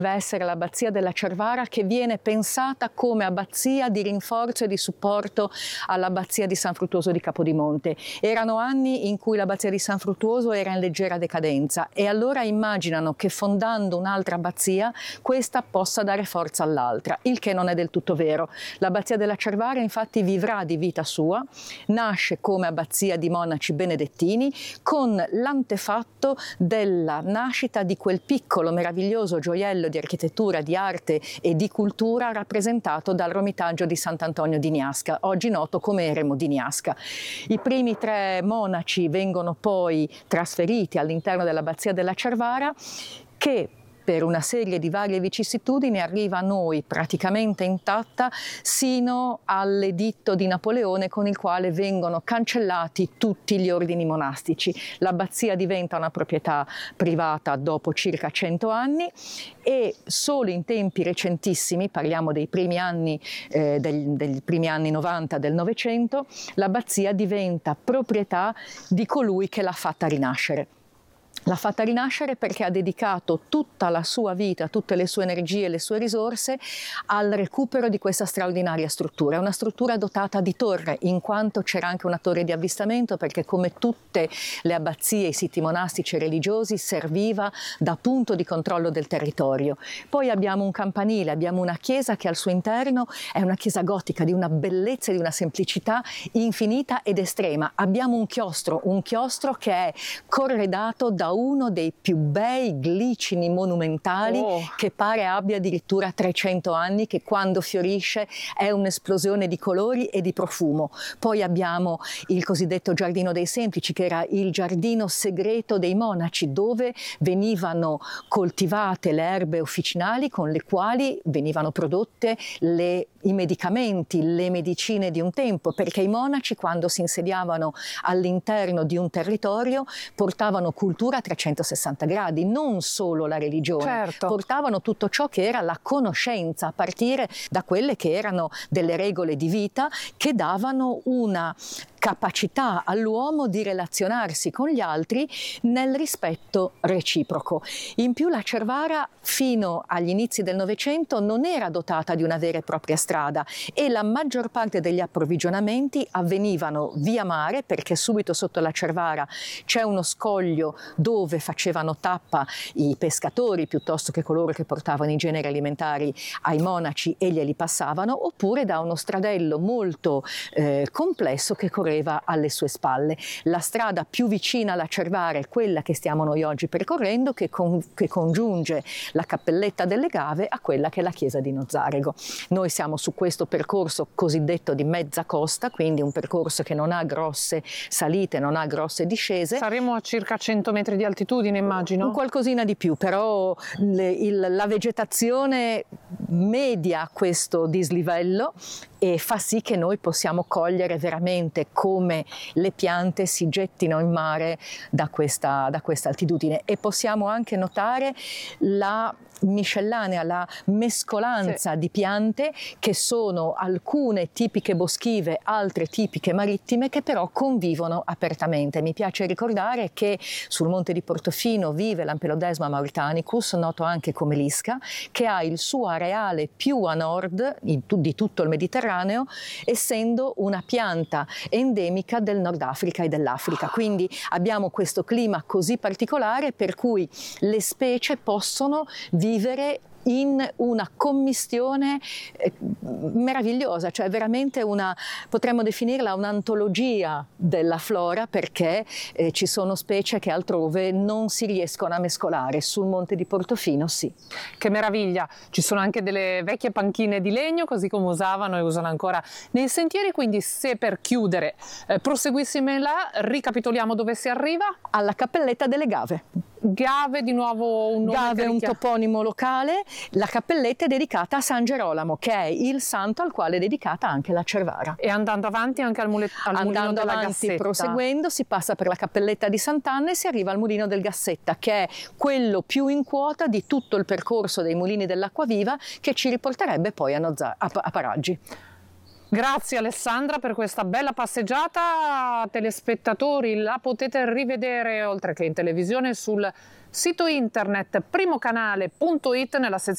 Deve essere l'abbazia della Cervara, che viene pensata come abbazia di rinforzo e di supporto all'abbazia di San Fruttuoso di Capodimonte. Erano anni in cui l'abbazia di San Fruttuoso era in leggera decadenza e allora immaginano che fondando un'altra abbazia questa possa dare forza all'altra, il che non è del tutto vero. L'abbazia della Cervara infatti vivrà di vita sua, nasce come abbazia di monaci benedettini con l'antefatto della nascita di quel piccolo meraviglioso gioiello di architettura, di arte e di cultura rappresentato dal Romitaggio di Sant'Antonio di Niasca, oggi noto come Eremo di Niasca. I primi 3 monaci vengono poi trasferiti all'interno dell'abbazia della Cervara, che per una serie di varie vicissitudini arriva a noi praticamente intatta sino all'editto di Napoleone con il quale vengono cancellati tutti gli ordini monastici. L'abbazia diventa una proprietà privata dopo circa 100 anni e solo in tempi recentissimi, parliamo dei primi anni, dei primi anni 90 del Novecento, l'abbazia diventa proprietà di colui che l'ha fatta rinascere. L'ha fatta rinascere perché ha dedicato tutta la sua vita, tutte le sue energie e le sue risorse al recupero di questa straordinaria struttura. È una struttura dotata di torre, in quanto c'era anche una torre di avvistamento, perché come tutte le abbazie, i siti monastici e religiosi, serviva da punto di controllo del territorio. Poi abbiamo un campanile, abbiamo una chiesa che al suo interno è una chiesa gotica di una bellezza e di una semplicità infinita ed estrema. Abbiamo un chiostro che è corredato da uno dei più bei glicini monumentali che pare abbia addirittura 300 anni, che quando fiorisce è un'esplosione di colori e di profumo. Poi abbiamo il cosiddetto Giardino dei Semplici, che era il giardino segreto dei monaci, dove venivano coltivate le erbe officinali con le quali venivano prodotte i medicamenti, le medicine di un tempo, perché i monaci, quando si insediavano all'interno di un territorio, portavano cultura a 360 gradi, non solo la religione, certo, portavano tutto ciò che era la conoscenza, a partire da quelle che erano delle regole di vita che davano una capacità all'uomo di relazionarsi con gli altri nel rispetto reciproco. In più la Cervara fino agli inizi del Novecento non era dotata di una vera e propria strada e la maggior parte degli approvvigionamenti avvenivano via mare, perché subito sotto la Cervara c'è uno scoglio dove facevano tappa i pescatori piuttosto che coloro che portavano i generi alimentari ai monaci e glieli passavano, oppure da uno stradello molto complesso che correva alle sue spalle. La strada più vicina alla Cervara è quella che stiamo noi oggi percorrendo, che congiunge la Cappelletta delle Gave a quella che è la chiesa di Nozzarego. Noi siamo su questo percorso cosiddetto di mezza costa, quindi un percorso che non ha grosse salite, non ha grosse discese. Saremo a circa 100 metri di altitudine, immagino? Un qualcosina di più, però la vegetazione media questo dislivello e fa sì che noi possiamo cogliere veramente come le piante si gettino in mare da questa altitudine, e possiamo anche notare la miscellanea, la mescolanza di piante, che sono alcune tipiche boschive, altre tipiche marittime, che però convivono apertamente. Mi piace ricordare che sul monte di Portofino vive l'Ampelodesma mauritanicus, noto anche come l'isca, che ha il suo areale più a nord di tutto il Mediterraneo, essendo una pianta endemica del Nord Africa e dell'Africa. Quindi abbiamo questo clima così particolare per cui le specie possono vivere in una commistione meravigliosa, cioè veramente potremmo definirla un'antologia della flora, perché ci sono specie che altrove non si riescono a mescolare, sul monte di Portofino sì. Che meraviglia! Ci sono anche delle vecchie panchine di legno, così come usavano e usano ancora nei sentieri, quindi se per chiudere proseguissimo là, ricapitoliamo dove si arriva? Alla Cappelletta delle Gave. Gave, di nuovo un nome. Gave è un toponimo locale. La cappelletta è dedicata a San Gerolamo, che è il santo al quale è dedicata anche la Cervara. E andando avanti anche al mulino della Gassetta. Proseguendo, si passa per la cappelletta di Sant'Anna e si arriva al mulino del Gassetta, che è quello più in quota di tutto il percorso dei mulini dell'Acquaviva, che ci riporterebbe poi a Paraggi. Grazie Alessandra per questa bella passeggiata. Telespettatori, la potete rivedere oltre che in televisione sul sito internet primocanale.it nella sezione